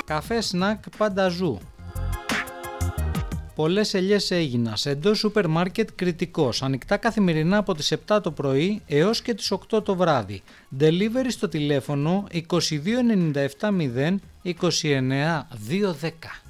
Καφέ σνακ Πανταζού. Πολλές ελιές Αίγινας, εντός σούπερ μάρκετ Κρητικός, ανοιχτά καθημερινά από τις 7 το πρωί έως και τις 8 το βράδυ. Delivery στο τηλέφωνο 22 97 0 29 210.